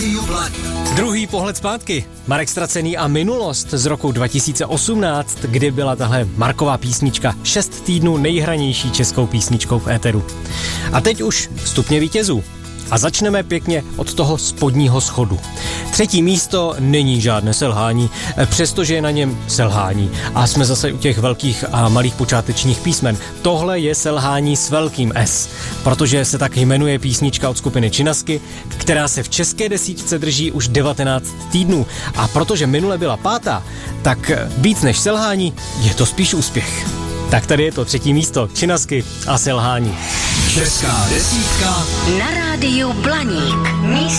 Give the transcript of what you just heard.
Rádiu Blaník. Druhý pohled zpátky. Marek Ztracený a minulost z roku 2018, kdy byla tahle Marková písnička 6 týdnů nejhranější českou písničkou v éteru. A teď už stupně vítězů. A začneme pěkně od toho spodního schodu. 3. místo není žádné selhání, přestože je na něm selhání. A jsme zase u těch velkých a malých počátečních písmen. Tohle je selhání s velkým S, protože se tak jmenuje písnička od skupiny Činasky, která se v české desítce drží už 19 týdnů. A protože minule byla 5., tak víc než selhání je to spíš úspěch. Tak tady je to 3. místo, Činasky a selhání. Česká desítka na rádiu Blaník. Místo